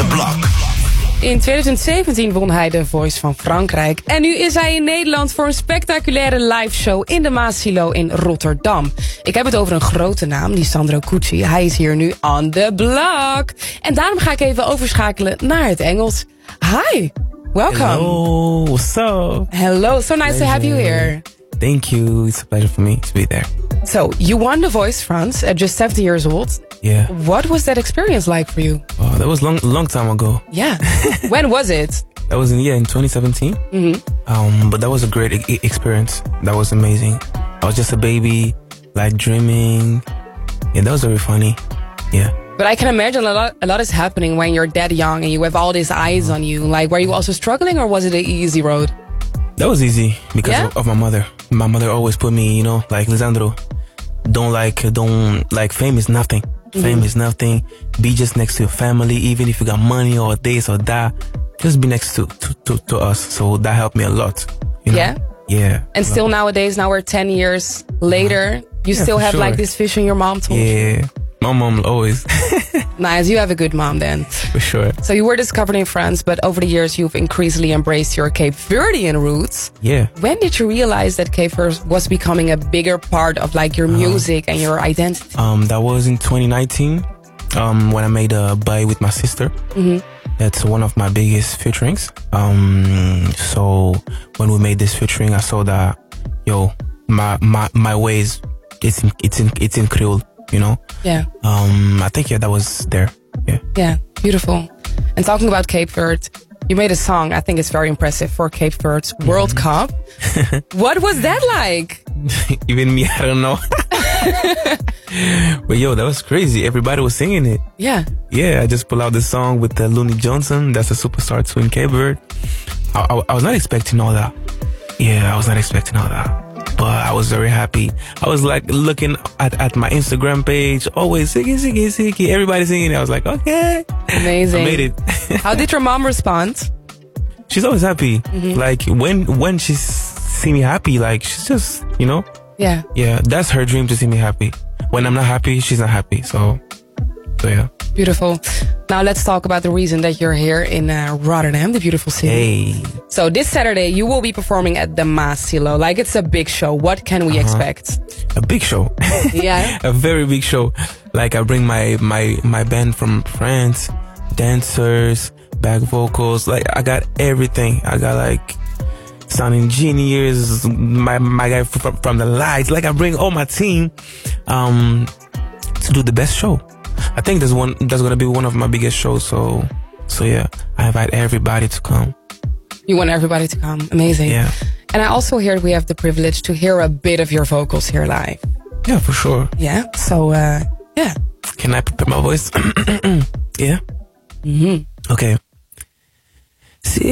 Blok. In 2017 won hij de Voice van Frankrijk. En nu is hij in Nederland voor een spectaculaire liveshow in de Maasilo in Rotterdam. Ik heb het over een grote naam, die Sandro Cucci. Hij is hier nu on the block. En daarom ga ik even overschakelen naar het Engels. Hi, welcome. Hello, what's up? Hello, so nice to have you here. Thank you, it's a pleasure for me to be there. So, you won the Voice France at just 70 years old. Yeah. What was that experience like for you? Oh, that was long time ago. Yeah. When was it? That was in 2017. Mm-hmm. But that was a great experience. That was amazing. I was just a baby, like dreaming. Yeah, that was very funny. Yeah. But I can imagine a lot is happening when you're that young and you have all these eyes on you. Like, were you also struggling or was it an easy road? That was easy because Yeah? of my mother. My mother always put me, like Lisandro, don't like fame is nothing. Fame is nothing. Be just next to your family, even if you got money or this or that. Just be next to us. So that helped me a lot. You know? Yeah? Yeah. And still nowadays, now we're 10 years later, you still for have sure. like this vision your mom told you. Yeah. My mom always. Nice, you have a good mom then. For sure. So you were discovered in France, but over the years you've increasingly embraced your Cape Verdean roots. Yeah. When did you realize that Cape Verde was becoming a bigger part of like your music and your identity? That was in 2019. When I made a Bye with my sister. That's one of my biggest featurings. So when we made this featuring, I saw that, my ways, it's in Creole, you know? Yeah. I think, that was there. Yeah. Yeah, beautiful. And talking about Cape Verde, you made a song, I think it's very impressive, for Cape Verde's World Cup. What was that like? Even me, I don't know. But that was crazy. Everybody was singing it. Yeah. Yeah, I just pulled out this song with Looney Johnson. That's a superstar too in Cape Verde. I was not expecting all that. Yeah, I was not expecting all that. But I was very happy. I was like looking at my Instagram page, always singing, everybody singing. I was like, okay. Amazing. I made it. How did your mom respond? She's always happy. Like when she see me happy, like she's just, Yeah. Yeah, that's her dream, to see me happy. When I'm not happy, she's not happy. So yeah. Beautiful. Now let's talk about the reason that you're here in Rotterdam, the beautiful city. Hey. So this Saturday you will be performing at the Maasilo. Like, it's a big show. What can we expect? A big show. Yeah. A very big show. Like, I bring my band from France, dancers, back vocals. Like, I got everything. I got like sound engineers, my guy from the lights. Like, I bring all my team to do the best show. I think that's gonna be one of my biggest shows. So yeah, I invite everybody to come. You want everybody to come. Amazing. Yeah. And I also hear we have the privilege to hear a bit of your vocals here live. Yeah, for sure. Yeah. So yeah. Can I prepare my voice? Yeah. Okay. See.